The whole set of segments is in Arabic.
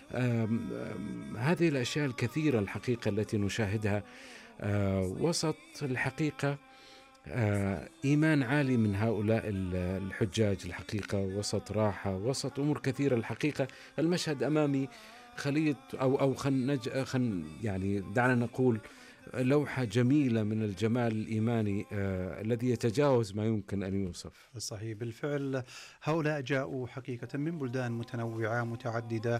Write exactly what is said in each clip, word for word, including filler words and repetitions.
آم، آم، هذه الأشياء الكثيرة الحقيقة التي نشاهدها آه، وسط الحقيقة آه، إيمان عالي من هؤلاء ال- الحجاج الحقيقة، وسط راحة، وسط أمور كثيرة الحقيقة. المشهد أمامي خليط أو أو خن نج خن يعني دعنا نقول لوحة جميلة من الجمال الإيماني آه الذي يتجاوز ما يمكن أن يوصف. صحيح بالفعل. هؤلاء جاءوا حقيقة من بلدان متنوعة متعددة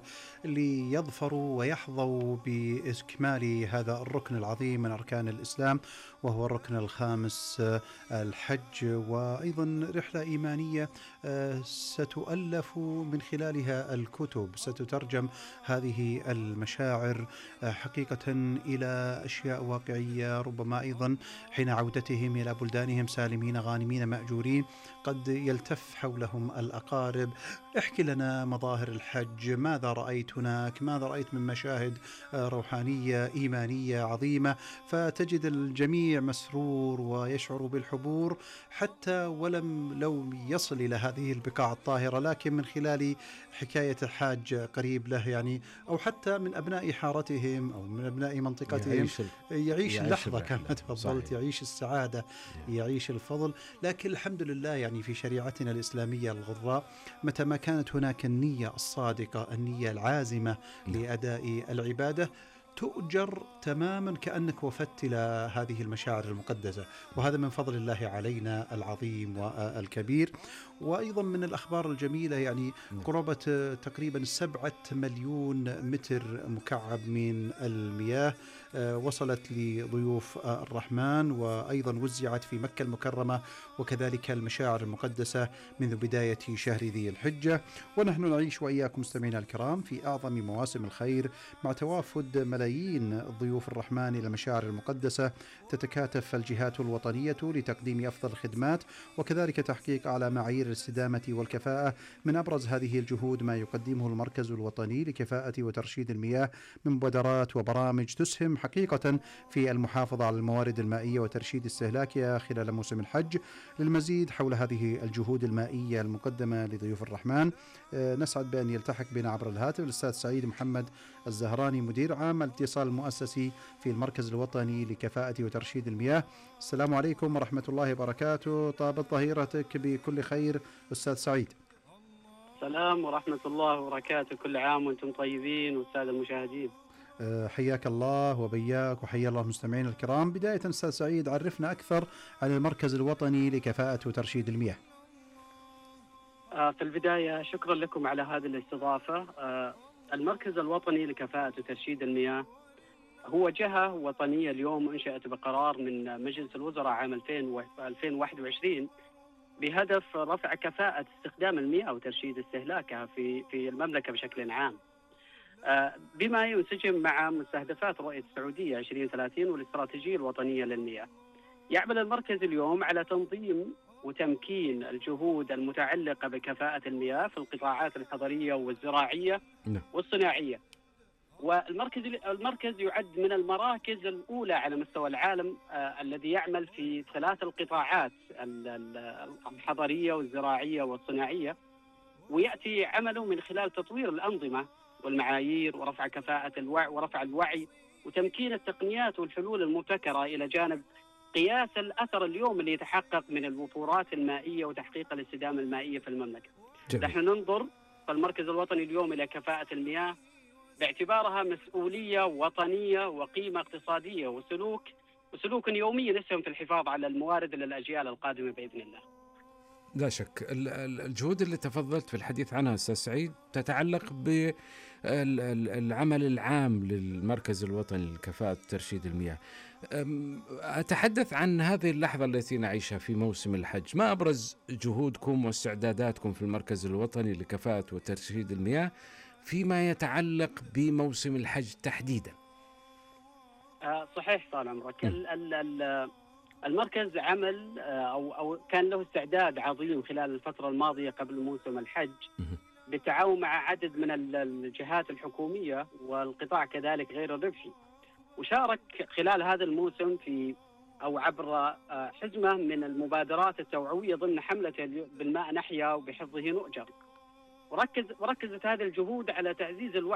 ليظفروا ويحظوا بإكمال هذا الركن العظيم من أركان الإسلام، وهو الركن الخامس آه، الحج. وأيضا رحلة إيمانية آه، ستؤلف من خلالها الكتب، ستترجم هذه المشاعر آه، حقيقة إلى أشياء واقعية. ربما أيضا حين عودتهم إلى بلدانهم سالمين غانمين مأجورين قد يلتف حولهم الأقارب: احكي لنا مظاهر الحج، ماذا رأيت هناك، ماذا رأيت من مشاهد آه، روحانية إيمانية عظيمة. فتجد الجميع مسرور ويشعر بالحبور، حتى ولم لو يصل إلى هذه البقاع الطاهرة، لكن من خلال حكاية حاج قريب له يعني، أو حتى من أبناء حارتهم أو من أبناء منطقتهم، يعيش ال... يعيش يعيش اللحظة كما الرحلة. تفضلت، صحيح. يعيش السعادة، يعيش الفضل. لكن الحمد لله يعني في شريعتنا الإسلامية الغراء، متى ما كانت هناك النية الصادقة، النية العازمة نعم. لأداء العبادة، تؤجر تماما كأنك وفدت إلى هذه المشاعر المقدسة. وهذا من فضل الله علينا العظيم والكبير. وأيضا من الأخبار الجميلة يعني نعم. قرابة تقريبا سبعة مليون متر مكعب من المياه آه، وصلت لضيوف آه، الرحمن، وأيضا وزعت في مكة المكرمة وكذلك المشاعر المقدسة منذ بداية شهر ذي الحجة. ونحن نعيش وإياكم مستمعينا الكرام في أعظم مواسم الخير، مع توافد ملايين ضيوف الرحمن إلى المشاعر المقدسة. تتكاتف الجهات الوطنية لتقديم أفضل الخدمات وكذلك تحقيق أعلى معايير الاستدامة والكفاءة. من أبرز هذه الجهود ما يقدمه المركز الوطني لكفاءة وترشيد المياه من مبادرات وبرامج تسهم حقيقة في المحافظة على الموارد المائية وترشيد استهلاكها خلال موسم الحج. للمزيد حول هذه الجهود المائية المقدمة لضيوف الرحمن آه، نسعد بأن يلتحق بنا عبر الهاتف الأستاذ سعيد محمد الزهراني، مدير عام الاتصال المؤسسي في المركز الوطني لكفاءة وترشيد المياه. السلام عليكم ورحمة الله وبركاته، طابت ظهيرتك بكل خير أستاذ سعيد. السلام ورحمة الله وبركاته، كل عام وانتم طيبين والسادة المشاهدين. أه حياك الله وبياك وحيا الله المستمعين الكرام. بداية أستاذ سعيد، عرفنا أكثر عن المركز الوطني لكفاءة وترشيد المياه. آه، في البداية شكرا لكم على هذه الاستضافة. آه، المركز الوطني لكفاءة وترشيد المياه هو جهة وطنية اليوم انشأت بقرار من مجلس الوزراء عام ألفين وواحد وعشرين بهدف رفع كفاءة استخدام المياه وترشيد استهلاكها في في المملكة بشكل عام، آه، بما ينسجم مع مستهدفات رؤية السعودية عشرين ثلاثين والاستراتيجية الوطنية للمياه. يعمل المركز اليوم على تنظيم وتمكين الجهود المتعلقة بكفاءة المياه في القطاعات الحضرية والزراعية نعم. والصناعية. والمركز المركز يعد من المراكز الأولى على مستوى العالم آه الذي يعمل في ثلاث القطاعات الحضرية والزراعية والصناعية، ويأتي عمله من خلال تطوير الأنظمة والمعايير ورفع كفاءة الوعي ورفع الوعي وتمكين التقنيات والحلول المبتكرة، إلى جانب قياس الأثر اليوم اللي يتحقق من الوفورات المائية وتحقيق الاستدامة المائية في المملكة. جميل. نحن ننظر في المركز الوطني اليوم إلى كفاءة المياه باعتبارها مسؤولية وطنية وقيمة اقتصادية وسلوك وسلوك يومي يسهم في الحفاظ على الموارد للأجيال القادمة بإذن الله. لا شك الجهود اللي تفضلت في الحديث عنها أستاذ سعيد تتعلق بالعمل العام للمركز الوطني لكفاءة ترشيد المياه. أتحدث عن هذه اللحظة التي نعيشها في موسم الحج. ما أبرز جهودكم واستعداداتكم في المركز الوطني لكفاءة وترشيد المياه فيما يتعلق بموسم الحج تحديدا؟ آه صحيح طال عمرك. ال ال ال المركز عمل أو أو كان له استعداد عظيم خلال الفترة الماضية قبل موسم الحج بالتعاون مع عدد من الجهات الحكومية والقطاع كذلك غير الربحي، وشارك خلال هذا الموسم في أو عبر حزمة من المبادرات التوعوية ضمن حملة بالماء نحيا وبحفظه نؤجر. وركز وركزت هذه الجهود على تعزيز الوعي